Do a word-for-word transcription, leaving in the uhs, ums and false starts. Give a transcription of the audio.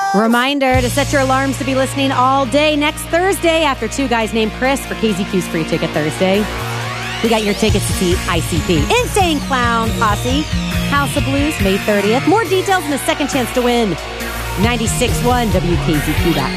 Reminder to set your alarms to be listening all day next Thursday after Two Guys Named Chris for K Z Q's Free Ticket Thursday. We got your tickets to see I C P, Insane Clown Posse, House of Blues, May thirtieth. More details and a second chance to win. ninety-six point one W K Z Q dot